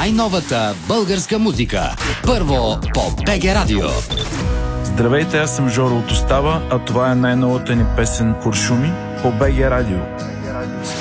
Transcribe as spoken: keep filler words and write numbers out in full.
най-новата българска музика. Първо по БГ Радио. Здравейте, аз съм Жоро от Остава, а това е най-новата ни песен "Куршуми" по БГ Радио.